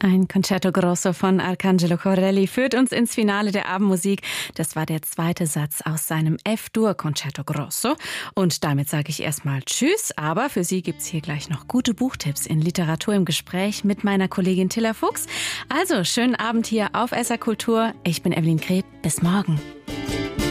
Ein Concerto Grosso von Arcangelo Corelli führt uns ins Finale der Abendmusik. Das war der zweite Satz aus seinem F-Dur Concerto Grosso. Und damit sage ich erstmal Tschüss, aber für Sie gibt's hier gleich noch gute Buchtipps in Literatur im Gespräch mit meiner Kollegin Tilla Fuchs. Also, schönen Abend hier auf SR Kultur. Ich bin Evelyn Kreb. Bis morgen.